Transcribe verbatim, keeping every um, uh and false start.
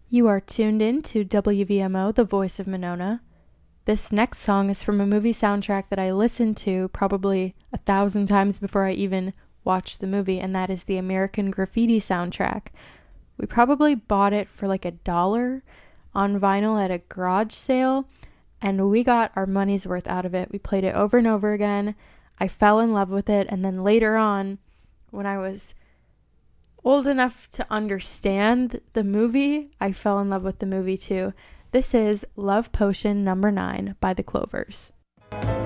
You are tuned in to W V M O, the voice of Monona. This next song is from a movie soundtrack that I listened to probably a thousand times before I even watched the movie, and that is the American Graffiti soundtrack. We probably bought it for like a dollar on vinyl at a garage sale, and we got our money's worth out of it. We played it over and over again. I fell in love with it, and then later on, when I was old enough to understand the movie, I fell in love with the movie too. This is Love Potion number nine by the Clovers.